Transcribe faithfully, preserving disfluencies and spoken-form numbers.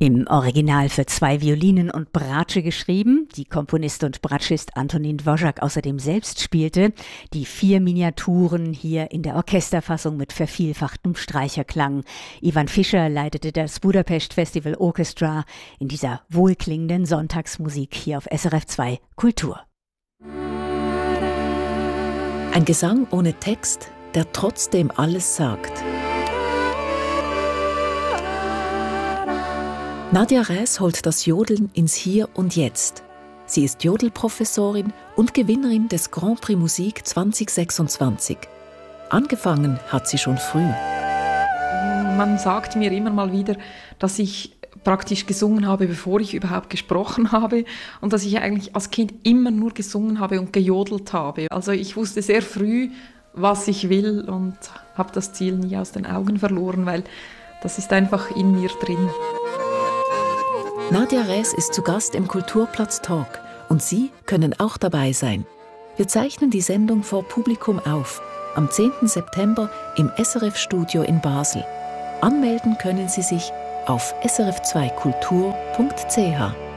Im Original für zwei Violinen und Bratsche geschrieben, die Komponist und Bratschist Antonín Dvořák außerdem selbst spielte, die vier Miniaturen hier in der Orchesterfassung mit vervielfachtem Streicherklang. Ivan Fischer leitete das Budapest Festival Orchestra in dieser wohlklingenden Sonntagsmusik hier auf S R F zwei Kultur. Ein Gesang ohne Text, der trotzdem alles sagt. Nadja Räs holt das Jodeln ins Hier und Jetzt. Sie ist Jodelprofessorin und Gewinnerin des Grand Prix Musik zwanzig sechsundzwanzig. Angefangen hat sie schon früh. Man sagt mir immer mal wieder, dass ich praktisch gesungen habe, bevor ich überhaupt gesprochen habe und dass ich eigentlich als Kind immer nur gesungen habe und gejodelt habe. Also ich wusste sehr früh, was ich will und habe das Ziel nie aus den Augen verloren, weil das ist einfach in mir drin. Nadja Räs ist zu Gast im Kulturplatz Talk und Sie können auch dabei sein. Wir zeichnen die Sendung vor Publikum auf, am zehnten September im S R F-Studio in Basel. Anmelden können Sie sich auf s r f zwei kultur punkt c h.